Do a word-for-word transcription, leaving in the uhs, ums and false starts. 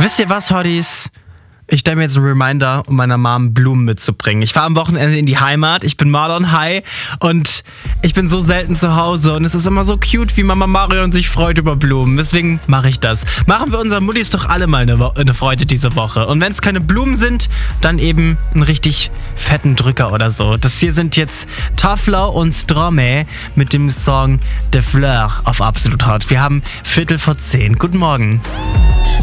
Wisst ihr was, Hotties? Ich stelle mir jetzt einen Reminder, um meiner Mom Blumen mitzubringen. Ich fahre am Wochenende in die Heimat, ich bin Marlon High und ich bin so selten zu Hause und es ist immer so cute, wie Mama Marion sich freut über Blumen. Deswegen mache ich das. Machen wir unseren Muttis doch alle mal eine, Wo- eine Freude diese Woche. Und wenn es keine Blumen sind, dann eben einen richtig fetten Drücker oder so. Das hier sind jetzt Tafla und Stromae mit dem Song De Fleur auf Absolut Hot. Wir haben Viertel vor zehn. Guten Morgen.